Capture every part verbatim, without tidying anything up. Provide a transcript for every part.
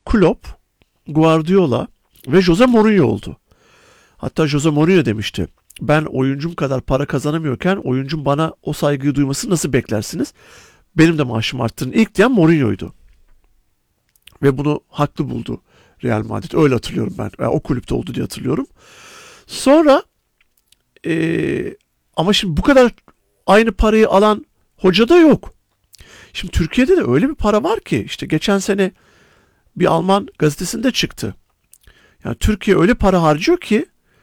Klopp, Guardiola ve Jose Mourinho oldu. Hatta Jose Mourinho demişti. Ben oyuncum kadar para kazanamıyorken oyuncum bana o saygıyı duymasını nasıl beklersiniz? Benim de maaşımı arttırın. İlk diyen Mourinho'ydu. Ve bunu haklı buldu Real Madrid. Öyle hatırlıyorum ben. Yani o kulüpte oldu diye hatırlıyorum. Sonra ee, ama şimdi bu kadar aynı parayı alan hoca da yok. Şimdi Türkiye'de de öyle bir para var ki işte geçen sene bir Alman gazetesinde çıktı. Yani Türkiye öyle para harcıyor ki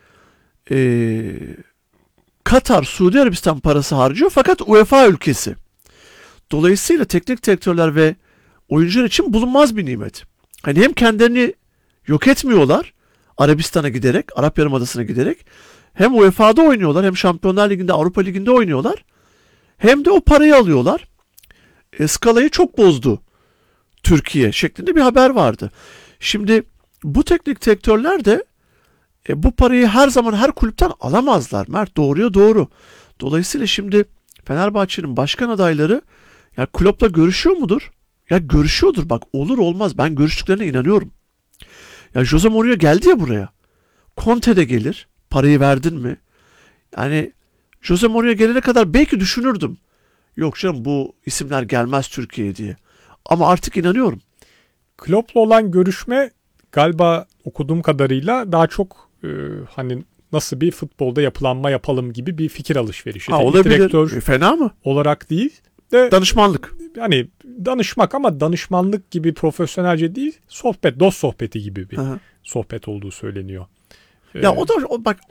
ee, Katar, Suudi Arabistan parası harcıyor fakat UEFA ülkesi. Dolayısıyla teknik direktörler ve oyuncular için bulunmaz bir nimet. Hani hem kendilerini yok etmiyorlar Arabistan'a giderek, Arap Yarımadası'na giderek, hem U E F A'da oynuyorlar, hem Şampiyonlar Ligi'nde, Avrupa Ligi'nde oynuyorlar. Hem de o parayı alıyorlar. E, skalayı çok bozdu Türkiye şeklinde bir haber vardı. Şimdi bu teknik direktörler de e, bu parayı her zaman her kulüpten alamazlar. Mert, doğruya doğru. Dolayısıyla şimdi Fenerbahçe'nin başkan adayları ya Klopp'la görüşüyor mudur? Ya görüşüyordur, bak olur olmaz ben görüştüklerine inanıyorum. Ya Jose Mourinho geldi ya buraya. Conte de gelir. Parayı verdin mi? Yani Jose Mourinho gelene kadar belki düşünürdüm. Yok canım bu isimler gelmez Türkiye'ye diye. Ama artık inanıyorum. Klopp'la olan görüşme galiba okuduğum kadarıyla daha çok e, hani nasıl bir futbolda yapılanma yapalım gibi bir fikir alışverişi. Ha, Teknik olabilir. direktör E, fena mı? olarak değil de danışmanlık. Yani danışmak ama danışmanlık gibi profesyonelce değil, sohbet, dost sohbeti gibi bir Aha. sohbet olduğu söyleniyor. Ya ee, o da o, bak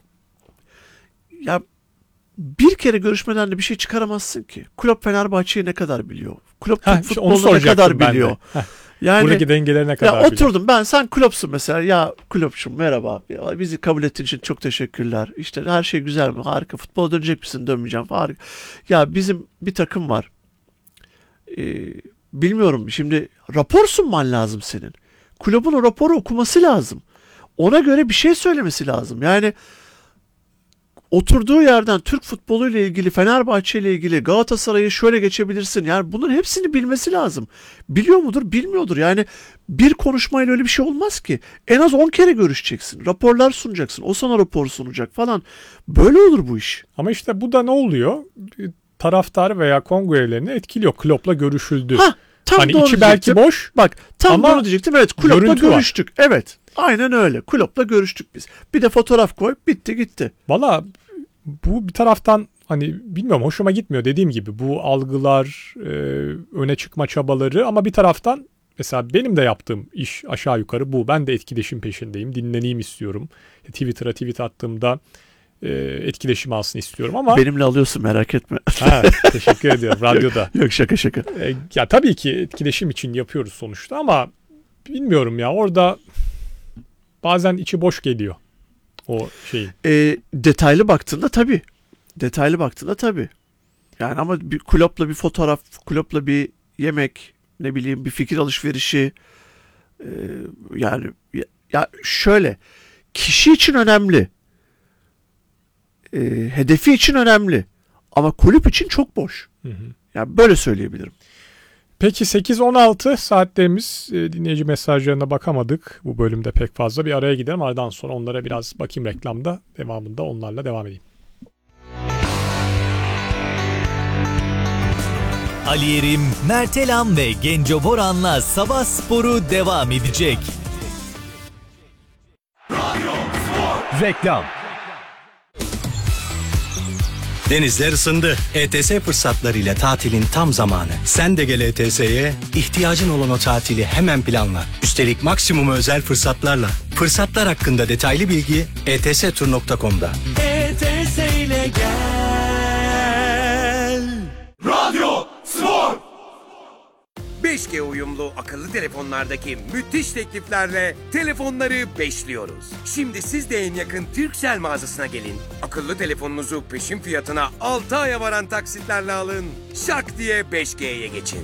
ya bir kere görüşmeden de bir şey çıkaramazsın ki. Klopp Fenerbahçe'yi ne kadar biliyor? Klopp Türk futbolunu ne kadar biliyor? Yani buradaki dengeleri ne kadar ya biliyor? Oturdum ben, sen Klopp'sun mesela. Ya Klopp'cum merhaba. Ya, bizi kabul ettiğin için çok teşekkürler. İşte her şey güzel mi? Harika. Futbola dönecek misin? Dönmeyeceğim. Harika. Ya bizim bir takım var. Ee, bilmiyorum. Şimdi rapor sunman lazım senin. Kulübün o raporu okuması lazım. Ona göre bir şey söylemesi lazım. Yani oturduğu yerden Türk futboluyla ilgili, Fenerbahçe ile ilgili, Galatasaray'ı şöyle geçebilirsin. Yani bunların hepsini bilmesi lazım. Biliyor mudur? Bilmiyordur. Yani bir konuşmayla öyle bir şey olmaz ki. En az on kere görüşeceksin. Raporlar sunacaksın. O sana rapor sunacak falan. Böyle olur bu iş. Ama işte bu da ne oluyor? Taraftar veya kongrelerini etkiliyor. Klopp'la görüşüldü. Hah, tam hani doğru içi belki diyecektim. boş. Bak tam ama doğru diyecektim. Evet, Klopp'la görüştük. Var. Evet. Aynen öyle. Klopp'la görüştük biz. Bir de fotoğraf koy. Bitti gitti. Valla bu bir taraftan hani bilmiyorum, hoşuma gitmiyor dediğim gibi bu algılar, e, öne çıkma çabaları, ama bir taraftan mesela benim de yaptığım iş aşağı yukarı bu. Ben de etkileşim peşindeyim. Dinleneyim istiyorum. Twitter'a tweet attığımda e, etkileşim alsın istiyorum ama... Benimle alıyorsun, merak etme. Ha, teşekkür ediyorum radyoda. Yok, şaka şaka. E, ya tabii ki etkileşim için yapıyoruz sonuçta ama bilmiyorum ya, orada bazen içi boş geliyor o şeyin. E, detaylı baktığında tabii. Detaylı baktığında tabii. Yani ama bir Klopp'la bir fotoğraf, Klopp'la bir yemek, ne bileyim bir fikir alışverişi, e, yani ya, ya şöyle, kişi için önemli. E, hedefi için önemli. Ama kulüp için çok boş. Hı hı. Yani böyle söyleyebilirim. Peki sekiz on altı saatlerimiz, dinleyici mesajlarına bakamadık bu bölümde pek fazla. Bir araya gidelim, aradan sonra onlara biraz bakayım, reklamda devamında onlarla devam edeyim. Ali Yerim, Mert Elam ve Genco Boran'la Sabah Sporu devam edecek. Reklam. Denizler ısındı. E T S fırsatlarıyla tatilin tam zamanı. Sen de gel E T S'ye. İhtiyacın olan o tatili hemen planla. Üstelik maksimum özel fırsatlarla. Fırsatlar hakkında detaylı bilgi e t s tur nokta com'da. E T S ile gel. Radyo Spor. beş G uyumlu akıllı telefonlardaki müthiş tekliflerle telefonları beşliyoruz. Şimdi siz de en yakın Turkcell mağazasına gelin. Akıllı telefonunuzu peşin fiyatına altı aya varan taksitlerle alın. Şak diye beş G'ye geçin.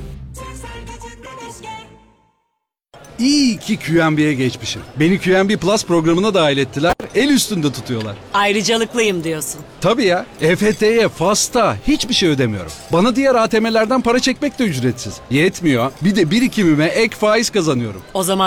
İyi ki Q N B'ye geçmişim. Beni Q N B Plus programına dahil ettiler. El üstünde tutuyorlar. Ayrıcalıklıyım diyorsun. Tabii ya. E F T'ye, FAS'ta hiçbir şey ödemiyorum. Bana diğer A T M'lerden para çekmek de ücretsiz. Yetmiyor. Bir de birikimime ek faiz kazanıyorum. O zaman